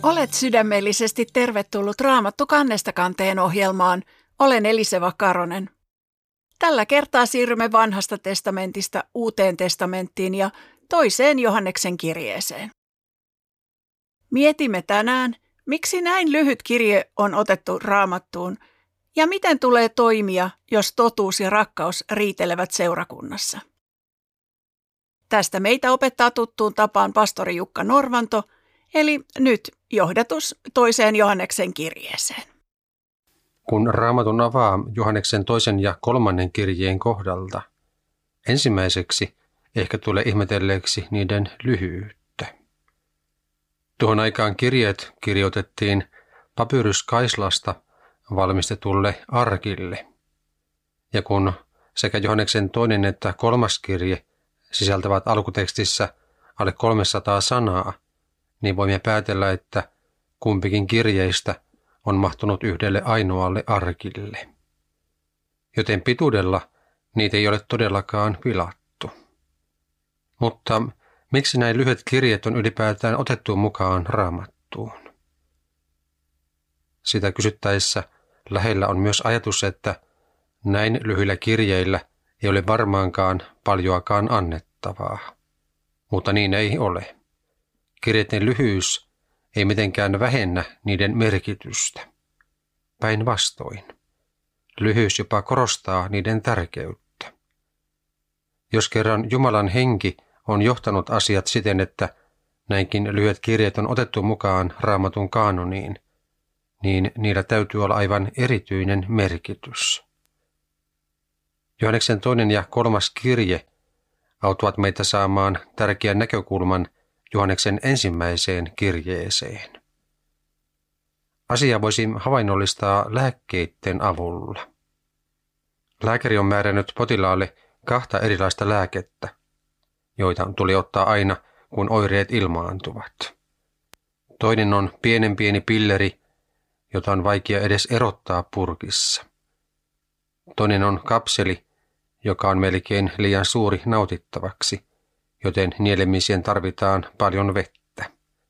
Olet sydämellisesti tervetullut Raamattu kannesta kanteen ohjelmaan. Olen Eliseva Karonen. Tällä kertaa siirrymme Vanhasta testamentista Uuteen testamenttiin ja toiseen Johanneksen kirjeeseen. Mietimme tänään, miksi näin lyhyt kirje on otettu Raamattuun ja miten tulee toimia, jos totuus ja rakkaus riitelevät seurakunnassa. Tästä meitä opettaa tuttuun tapaan pastori Jukka Norvanto, eli nyt johdatus toiseen Johanneksen kirjeeseen. Kun Raamatun avaa Johanneksen toisen ja kolmannen kirjeen kohdalta, ensimmäiseksi ehkä tulee ihmetelleeksi niiden lyhyyttä. Tuohon aikaan kirjeet kirjoitettiin papyruskaislasta valmistetulle arkille. Ja kun sekä Johanneksen toinen että kolmas kirje sisältävät alkutekstissä alle 300 sanaa, niin voimme päätellä, että kumpikin kirjeistä on mahtunut yhdelle ainoalle arkille. Joten pituudella niitä ei ole todellakaan pilattu. Mutta miksi näin lyhyet kirjeet on ylipäätään otettu mukaan Raamattuun? Sitä kysyttäessä lähellä on myös ajatus, että näin lyhyillä kirjeillä ei ole varmaankaan paljoakaan annettavaa. Mutta niin ei ole. Kirjeiden lyhyys ei mitenkään vähennä niiden merkitystä. Päinvastoin. Lyhyys jopa korostaa niiden tärkeyttä. Jos kerran Jumalan henki on johtanut asiat siten, että näinkin lyhyet kirjeet on otettu mukaan Raamatun kaanoniin, niin niillä täytyy olla aivan erityinen merkitys. Johanneksen toinen ja kolmas kirje auttavat meitä saamaan tärkeän näkökulman Johanneksen ensimmäiseen kirjeeseen. Asia voisi havainnollistaa lääkkeiden avulla. Lääkäri on määrännyt potilaalle 2 erilaista lääkettä, joita tuli ottaa aina, kun oireet ilmaantuvat. Toinen on pieni pilleri, jota on vaikea edes erottaa purkissa. Toinen on kapseli, joka on melkein liian suuri nautittavaksi, joten nielemiseen tarvitaan paljon vettä.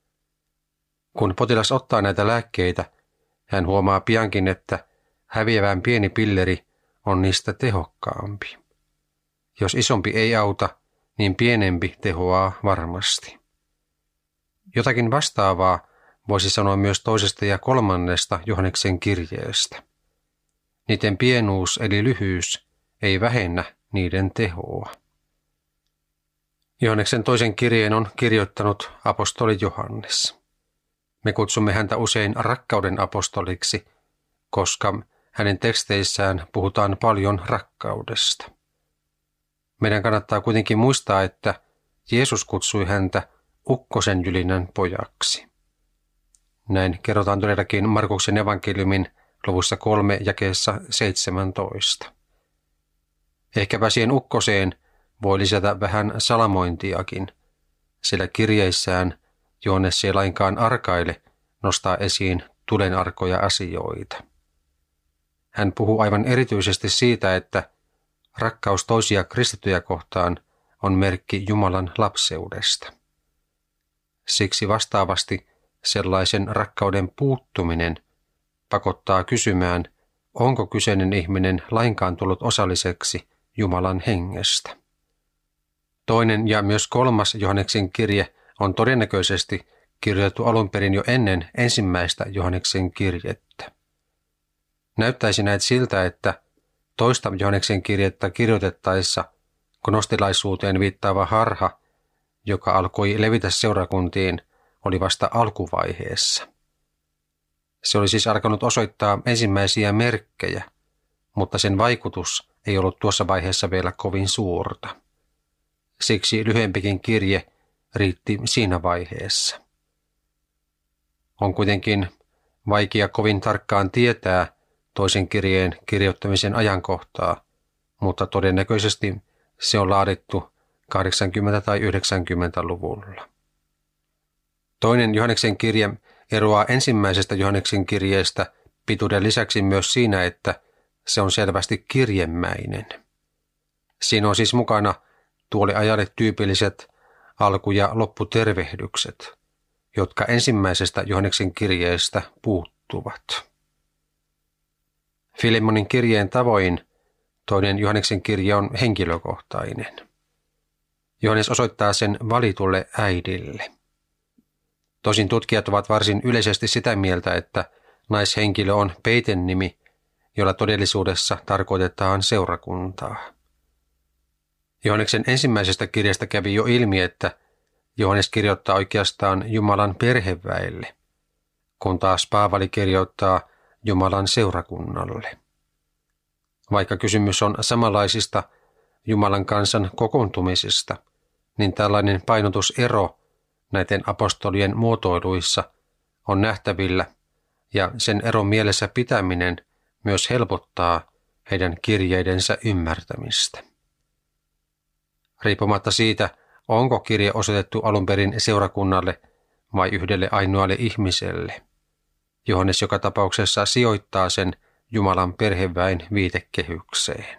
Kun potilas ottaa näitä lääkkeitä, hän huomaa piankin, että häviävän pieni pilleri on niistä tehokkaampi. Jos isompi ei auta, niin pienempi tehoaa varmasti. Jotakin vastaavaa voisi sanoa myös toisesta ja kolmannesta Johanneksen kirjeestä. Niiden pienuus eli lyhyys ei vähennä niiden tehoa. Johanneksen toisen kirjeen on kirjoittanut apostoli Johannes. Me kutsumme häntä usein rakkauden apostoliksi, koska hänen teksteissään puhutaan paljon rakkaudesta. Meidän kannattaa kuitenkin muistaa, että Jeesus kutsui häntä ukkosen jylinän pojaksi. Näin kerrotaan todellakin Markuksen evankeliumin luvussa 3 jakeessa 17. Ehkäpä siihen ukkoseen voi lisätä vähän salamointiakin, sillä kirjeissään Johannes ei lainkaan arkaile nostaa esiin tulenarkoja asioita. Hän puhuu aivan erityisesti siitä, että rakkaus toisia kristittyjä kohtaan on merkki Jumalan lapseudesta. Siksi vastaavasti sellaisen rakkauden puuttuminen pakottaa kysymään, onko kyseinen ihminen lainkaan tullut osalliseksi Jumalan hengestä. Toinen ja myös kolmas Johanneksen kirje on todennäköisesti kirjoitettu alun perin jo ennen ensimmäistä Johanneksen kirjettä. Näyttäisi näet siltä, että toista Johanneksen kirjettä kirjoitettaessa gnostilaisuuteen viittaava harha, joka alkoi levitä seurakuntiin, oli vasta alkuvaiheessa. Se oli siis alkanut osoittaa ensimmäisiä merkkejä, mutta sen vaikutus ei ollut tuossa vaiheessa vielä kovin suurta. Siksi lyhyempikin kirje riitti siinä vaiheessa. On kuitenkin vaikea kovin tarkkaan tietää toisen kirjeen kirjoittamisen ajankohtaa, mutta todennäköisesti se on laadittu 80- tai 90-luvulla. Toinen Johanneksen kirje eroaa ensimmäisestä Johanneksen kirjeestä pituuden lisäksi myös siinä, että se on selvästi kirjemäinen. Siinä on siis mukana tuolle ajalle tyypilliset alku- ja lopputervehdykset, jotka ensimmäisestä Johanneksen kirjeestä puuttuvat. Filemonin kirjeen tavoin toinen Johanneksen kirje on henkilökohtainen. Johannes osoittaa sen valitulle äidille. Tosin tutkijat ovat varsin yleisesti sitä mieltä, että naishenkilö on peitennimi, jolla todellisuudessa tarkoitetaan seurakuntaa. Johanneksen ensimmäisestä kirjasta kävi jo ilmi, että Johannes kirjoittaa oikeastaan Jumalan perheväelle, kun taas Paavali kirjoittaa Jumalan seurakunnalle. Vaikka kysymys on samanlaisista Jumalan kansan kokoontumisista, niin tällainen painotusero näiden apostolien muotoiluissa on nähtävillä, ja sen eron mielessä pitäminen myös helpottaa heidän kirjeidensä ymmärtämistä. Riippumatta siitä, onko kirje osoitettu alun perin seurakunnalle vai yhdelle ainoalle ihmiselle, Johannes joka tapauksessa sijoittaa sen Jumalan perheväen viitekehykseen.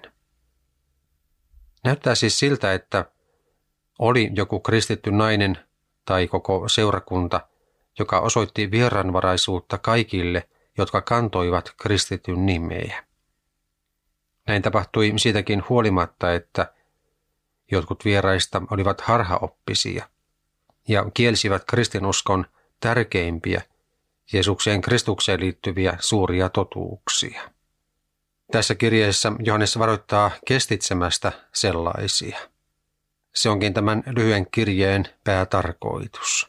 Näyttää siis siltä, että oli joku kristitty nainen tai koko seurakunta, joka osoitti vieraanvaraisuutta kaikille, jotka kantoivat kristityn nimeä. Näin tapahtui siitäkin huolimatta, että jotkut vieraista olivat harhaoppisia ja kielsivät kristinuskon tärkeimpiä Jeesukseen Kristukseen liittyviä suuria totuuksia. Tässä kirjeessä Johannes varoittaa kestitsemästä sellaisia. Se onkin tämän lyhyen kirjeen päätarkoitus.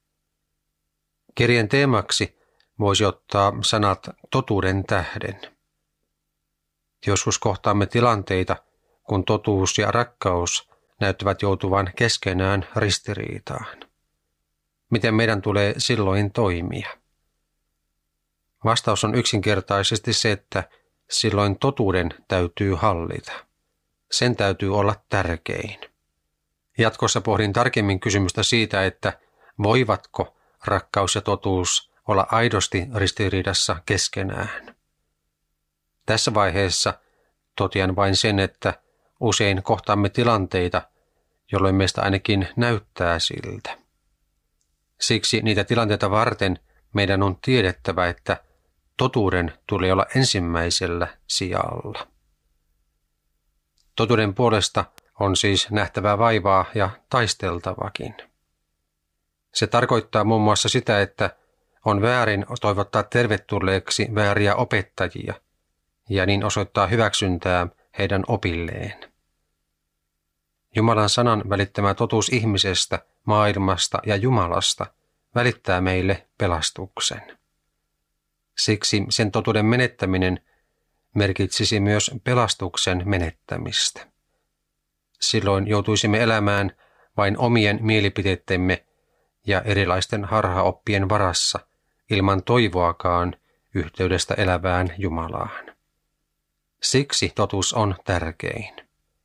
Kirjeen teemaksi voisi ottaa sanat totuuden tähden. Joskus kohtaamme tilanteita, kun totuus ja rakkaus näyttävät joutuvan keskenään ristiriitaan. Miten meidän tulee silloin toimia? Vastaus on yksinkertaisesti se, että silloin totuuden täytyy hallita. Sen täytyy olla tärkein. Jatkossa pohdin tarkemmin kysymystä siitä, että voivatko rakkaus ja totuus olla aidosti ristiriidassa keskenään. Tässä vaiheessa totean vain sen, että usein kohtaamme tilanteita, jolloin meistä ainakin näyttää siltä. Siksi niitä tilanteita varten meidän on tiedettävä, että totuuden tulee olla ensimmäisellä sijalla. Totuuden puolesta on siis nähtävä vaivaa ja taisteltavakin. Se tarkoittaa muun muassa sitä, että on väärin toivottaa tervetulleeksi vääriä opettajia ja niin osoittaa hyväksyntää heidän opilleen. Jumalan sanan välittämä totuus ihmisestä, maailmasta ja Jumalasta välittää meille pelastuksen. Siksi sen totuuden menettäminen merkitsisi myös pelastuksen menettämistä. Silloin joutuisimme elämään vain omien mielipiteittemme ja erilaisten harhaoppien varassa ilman toivoakaan yhteydestä elävään Jumalaan. Siksi totuus on tärkein.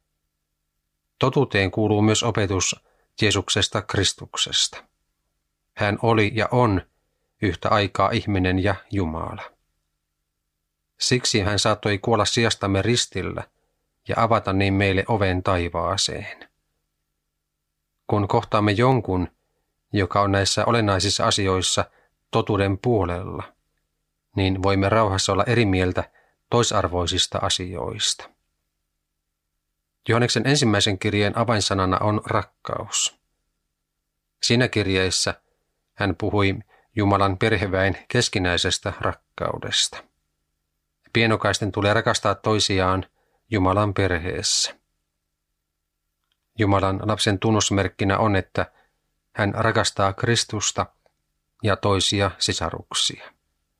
Totuuteen kuuluu myös opetus Jeesuksesta Kristuksesta. Hän oli ja on yhtä aikaa ihminen ja Jumala. Siksi hän saattoi kuolla sijastamme ristillä ja avata niin meille oven taivaaseen. Kun kohtaamme jonkun, joka on näissä olennaisissa asioissa totuuden puolella, niin voimme rauhassa olla eri mieltä toisarvoisista asioista. Johanneksen ensimmäisen kirjeen avainsanana on rakkaus. Siinä kirjeessä hän puhui Jumalan perheväen keskinäisestä rakkaudesta. Pienokaisten tulee rakastaa toisiaan Jumalan perheessä. Jumalan lapsen tunnusmerkkinä on, että hän rakastaa Kristusta ja toisia sisaruksia.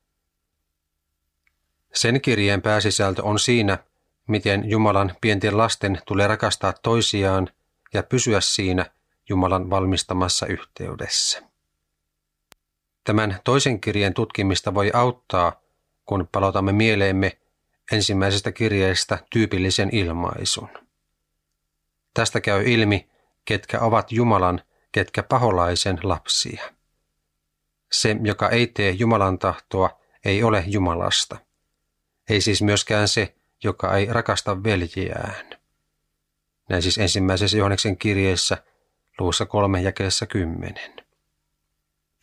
Sen kirjeen pääsisältö on siinä, miten Jumalan pienten lasten tulee rakastaa toisiaan ja pysyä siinä Jumalan valmistamassa yhteydessä. Tämän toisen kirjeen tutkimista voi auttaa, kun palautamme mieleemme ensimmäisestä kirjeestä tyypillisen ilmaisun. Tästä käy ilmi, ketkä ovat Jumalan, ketkä paholaisen lapsia. Se, joka ei tee Jumalan tahtoa, ei ole Jumalasta. Ei siis myöskään se, joka ei rakasta veljiään. Näin siis ensimmäisessä Johanneksen kirjeessä luvussa 3 jakeessa 10.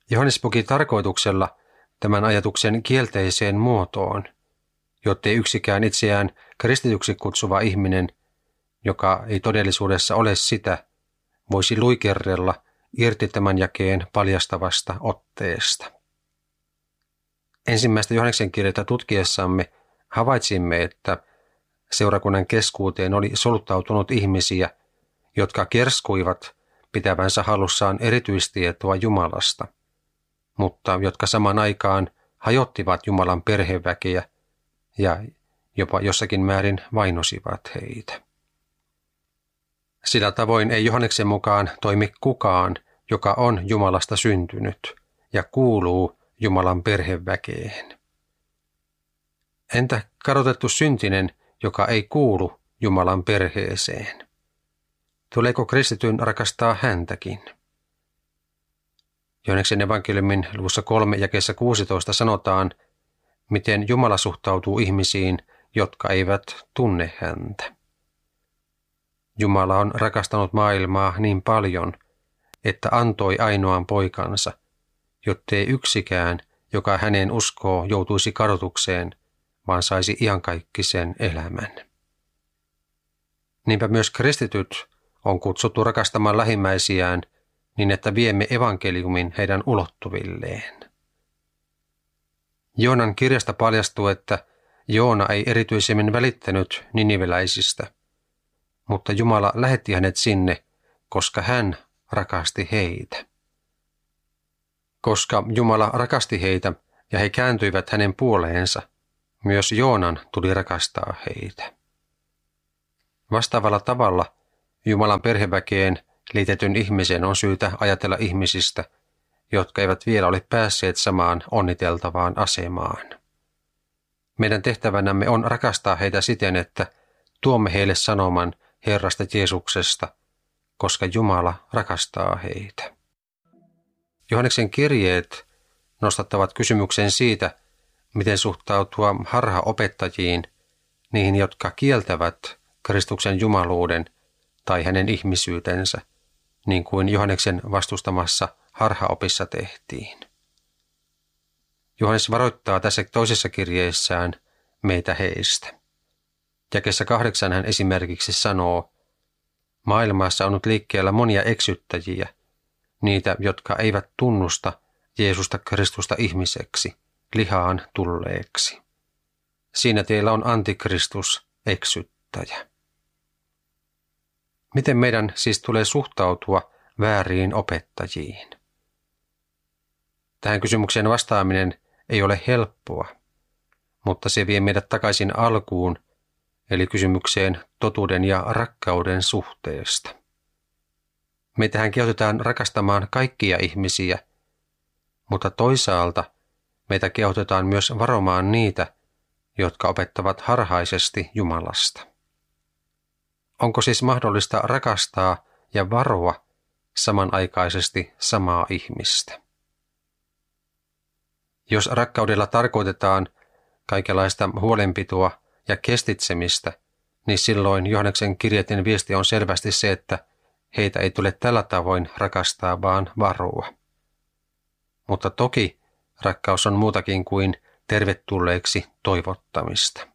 Johannes puki tarkoituksella tämän ajatuksen kielteiseen muotoon, jottei yksikään itseään kristityksi kutsuva ihminen, joka ei todellisuudessa ole sitä, voisi luikerrella irti tämän jakeen paljastavasta otteesta. Ensimmäistä Johanneksen kirjettä tutkiessamme havaitsimme, että seurakunnan keskuuteen oli soluttautunut ihmisiä, jotka kerskuivat pitävänsä hallussaan erityistietoa Jumalasta, mutta jotka samaan aikaan hajottivat Jumalan perheväkeä ja jopa jossakin määrin vainosivat heitä. Sillä tavoin ei Johanneksen mukaan toimi kukaan, joka on Jumalasta syntynyt ja kuuluu Jumalan perheväkeen. Entä kadotettu syntinen, joka ei kuulu Jumalan perheeseen? Tuleeko kristityn rakastaa häntäkin? Johanneksen evankeliumin luvussa 3 jakeessa 16 sanotaan, miten Jumala suhtautuu ihmisiin, jotka eivät tunne häntä. Jumala on rakastanut maailmaa niin paljon, että antoi ainoan poikansa, jottei yksikään, joka häneen uskoo, joutuisi kadotukseen, vaan saisi iankaikkisen elämän. Niinpä myös kristityt on kutsuttu rakastamaan lähimmäisiään niin, että viemme evankeliumin heidän ulottuvilleen. Joonan kirjasta paljastuu, että Joona ei erityisemmin välittänyt niniveläisistä, mutta Jumala lähetti hänet sinne, koska hän rakasti heitä. Koska Jumala rakasti heitä ja he kääntyivät hänen puoleensa, myös Joonan tuli rakastaa heitä. Vastaavalla tavalla Jumalan perheväkeen liitetyn ihmisen on syytä ajatella ihmisistä, jotka eivät vielä ole päässeet samaan onniteltavaan asemaan. Meidän tehtävänämme on rakastaa heitä siten, että tuomme heille sanoman Herrasta Jeesuksesta, koska Jumala rakastaa heitä. Johanneksen kirjeet nostattavat kysymyksen siitä, miten suhtautua harhaopettajiin, niihin, jotka kieltävät Kristuksen jumaluuden tai hänen ihmisyytensä, niin kuin Johanneksen vastustamassa harhaopissa tehtiin. Johannes varoittaa tässä toisessa kirjeessään meitä heistä. Jakeessa 8 hän esimerkiksi sanoo, maailmassa on nyt liikkeellä monia eksyttäjiä, niitä, jotka eivät tunnusta Jeesusta Kristusta ihmiseksi, lihaan tulleeksi. Siinä teillä on antikristus, eksyttäjä. Miten meidän siis tulee suhtautua vääriin opettajiin? Tähän kysymykseen vastaaminen ei ole helppoa, mutta se vie meidät takaisin alkuun, eli kysymykseen totuuden ja rakkauden suhteesta. Meitähän kehotetaan rakastamaan kaikkia ihmisiä, mutta toisaalta meitä kehotetaan myös varomaan niitä, jotka opettavat harhaisesti Jumalasta. Onko siis mahdollista rakastaa ja varoa samanaikaisesti samaa ihmistä? Jos rakkaudella tarkoitetaan kaikenlaista huolenpitoa ja kestitsemistä, niin silloin Johanneksen kirjeiden viesti on selvästi se, että heitä ei tule tällä tavoin rakastaa, vaan varoa. Mutta toki rakkaus on muutakin kuin tervetulleeksi toivottamista.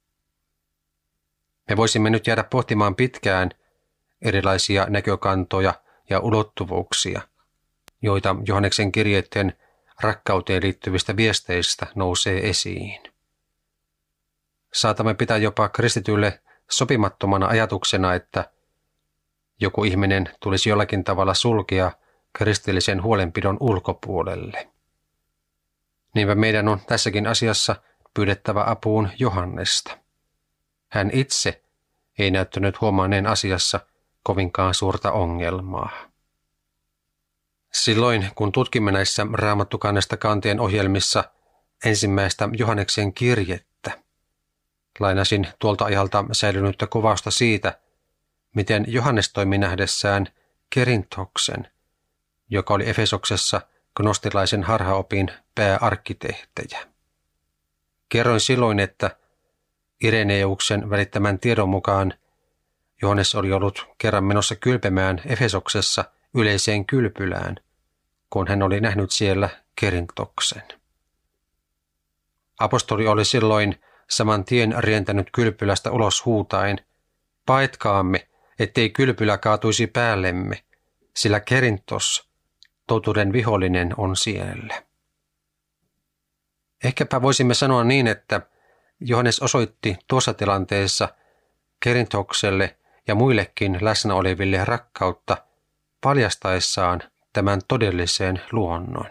Me voisimme nyt jäädä pohtimaan pitkään erilaisia näkökantoja ja ulottuvuuksia, joita Johanneksen kirjeiden rakkauteen liittyvistä viesteistä nousee esiin. Saatamme pitää jopa kristitylle sopimattomana ajatuksena, että joku ihminen tulisi jollakin tavalla sulkea kristillisen huolenpidon ulkopuolelle. Niinpä meidän on tässäkin asiassa pyydettävä apuun Johannesta. Hän itse ei näyttänyt huomanneen asiassa kovinkaan suurta ongelmaa. Silloin, kun tutkimme näissä Raamattukannesta kanteen ohjelmissa ensimmäistä Johanneksen kirjettä, lainasin tuolta ajalta säilynyttä kuvausta siitä, miten Johannes toimi nähdessään Kerintoksen, joka oli Efesoksessa gnostilaisen harhaopin pääarkkitehtejä. Kerroin silloin, että Ireneuksen välittämän tiedon mukaan Johannes oli ollut kerran menossa kylpemään Efesoksessa yleiseen kylpylään, kun hän oli nähnyt siellä Kerintoksen. Apostoli oli silloin saman tien rientänyt kylpylästä ulos huutaen, paetkaamme, ettei kylpylä kaatuisi päällemme, sillä Kerintos, totuuden vihollinen, on siellä. Ehkäpä voisimme sanoa niin, että Johannes osoitti tuossa tilanteessa Kerintokselle ja muillekin läsnä oleville rakkautta paljastaessaan tämän todellisen luonnon.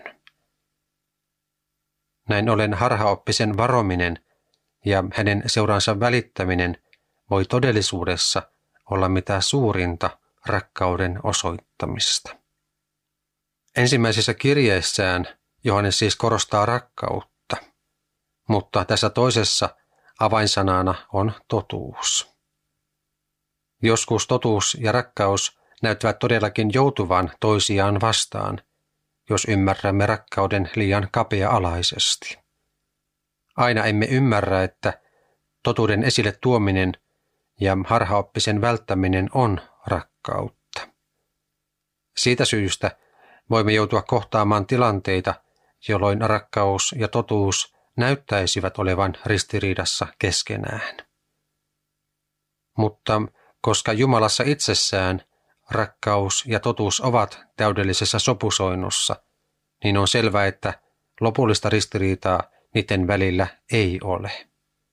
Näin ollen harhaoppisen varominen ja hänen seuransa välittäminen voi todellisuudessa olla mitä suurinta rakkauden osoittamista. Ensimmäisessä kirjeessään Johannes siis korostaa rakkautta, mutta tässä toisessa avainsanana on totuus. Joskus totuus ja rakkaus näyttävät todellakin joutuvan toisiaan vastaan, jos ymmärrämme rakkauden liian kapea-alaisesti. Aina emme ymmärrä, että totuuden esille tuominen ja harhaoppisen välttäminen on rakkautta. Siitä syystä voimme joutua kohtaamaan tilanteita, jolloin rakkaus ja totuus näyttäisivät olevan ristiriidassa keskenään. Mutta koska Jumalassa itsessään rakkaus ja totuus ovat täydellisessä sopusoinnussa, niin on selvää, että lopullista ristiriitaa niiden välillä ei ole.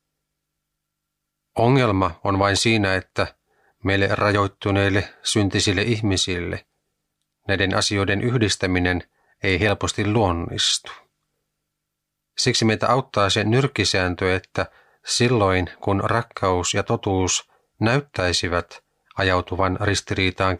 Ongelma on vain siinä, että meille rajoittuneille syntisille ihmisille näiden asioiden yhdistäminen ei helposti luonnistu. Siksi meitä auttaa se nyrkkisääntö, että silloin kun rakkaus ja totuus näyttäisivät ajautuvan ristiriitaan